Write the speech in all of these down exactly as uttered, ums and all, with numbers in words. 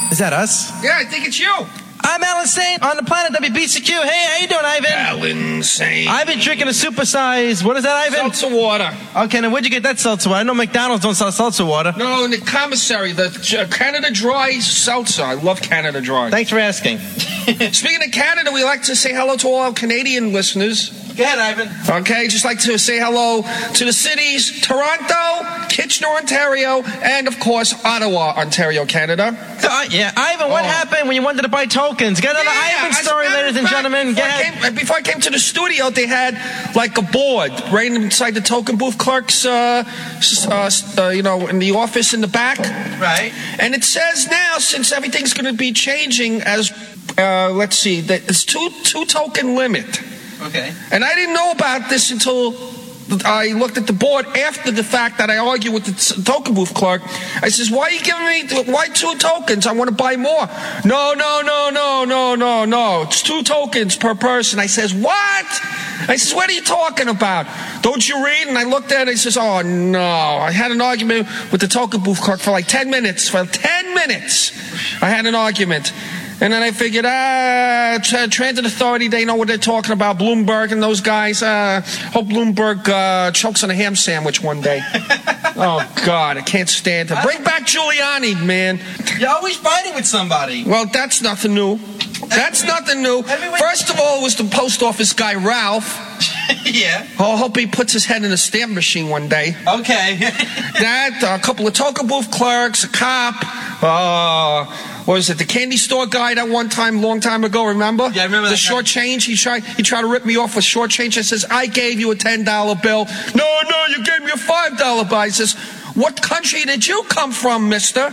Is that us? Yeah, I think it's you. I'm Alan Sane on the planet W B C Q. Hey, how you doing, Ivan? Alan Sane. I've been drinking a supersized, what is that, Ivan? Seltzer water. Okay, now where'd you get that seltzer water? I know McDonald's don't sell seltzer water. No, in the commissary, the uh, Canada Dry seltzer. I love Canada Dry. Thanks for asking. Speaking of Canada, we like to say hello to all our Canadian listeners. Go ahead, Ivan. Okay, just like to say hello to the cities Toronto, Kitchener, Ontario, and of course Ottawa, Ontario, Canada. So, uh, yeah, Ivan, what oh. happened when you wanted to buy tokens? Get another yeah, Ivan story, ladies and fact, gentlemen. Before Go I, ahead. came, before I came to the studio, they had like a board right inside the token booth clerk's, uh, uh, uh, you know, in the office in the back. Right. And it says now, since everything's going to be changing, as uh, let's see, that it's two two token limit. Okay. And I didn't know about this until I looked at the board after the fact that I argued with the token booth clerk. I says, why are you giving me, why two tokens? I want to buy more. No, no, no, no, no, no, no. It's two tokens per person. I says, what? I says, what are you talking about? Don't you read? And I looked at it. I says, oh, no. I had an argument with the token booth clerk for like ten minutes. For ten minutes, I had an argument. And then I figured, ah, tra- Transit Authority, they know what they're talking about. Bloomberg and those guys. Uh, hope Bloomberg uh, chokes on a ham sandwich one day. Oh, God, I can't stand it. Bring back Giuliani, man. You're always fighting with somebody. Well, that's nothing new. That's nothing new. First of all, it was the post office guy, Ralph. Yeah. Oh, I hope he puts his head in a stamp machine one day. Okay. That, uh, a couple of token booth clerks, a cop. Uh, what was it? The candy store guy that one time, long time ago, remember? Yeah, I remember the that short guy. change. He tried, he tried to rip me off with short change. I says, I gave you a ten dollar bill. No, no, you gave me a five dollar bill. I says, what country did you come from, mister?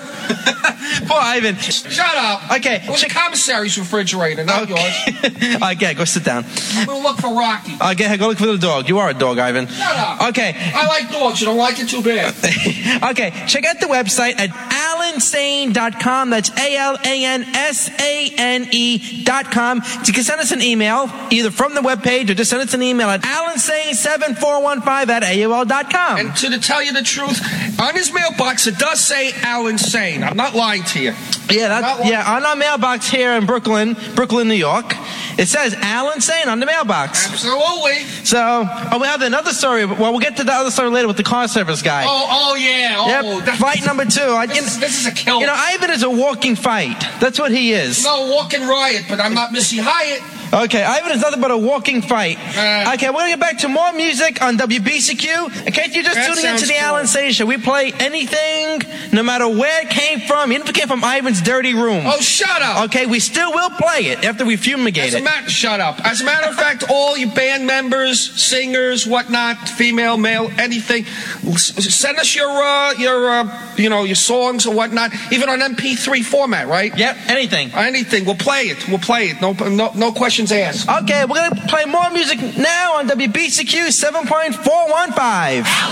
Poor Ivan. Shut up. Okay. It was the commissary's refrigerator, not Okay. yours. Okay, go sit down. I'm going to look for Rocky. Okay, go look for the dog. You are a dog, Ivan. Shut up. Okay. I like dogs. You don't like it too bad. Okay, check out the website at alan sane dot com. That's A L A N S A N E dot com. You can send us an email, either from the webpage or just send us an email at alan sane seven four one five at A O L dot com. And to tell you the truth, on his mailbox, it does say Alan Sane. I'm not lying to you. Yeah, that's, yeah, on our mailbox here in Brooklyn, Brooklyn, New York, it says Alan Sane on the mailbox. Absolutely. So, oh, we have another story. Well, we'll get to the other story later with the car service guy. Oh, oh yeah. Oh, Yep. that's, Fight number two. I, This, is, this is a killer. You know, Ivan is a walking fight. That's what he is. No, walking riot, but I'm not Missy Hyatt. Okay, Ivan is nothing but a walking fight. Uh, okay, we're going to get back to more music on W B C Q. In case you're just That tuning into sounds the cool. Alan Sane Show, we play anything, no matter where it came from. Even if it came from Ivan's dirty room. Oh, shut up. Okay, we still will play it after we fumigate As a it. matter, shut up. As a matter of fact, all you band members, singers, whatnot, female, male, anything, s- send us your, uh, your, uh, you know, your songs or whatnot, even on M P three format, right? Yep, anything. Anything. We'll play it. We'll play it. No, no, no questions asked. Okay, we're going to play more music now on W B C Q seven point four one five.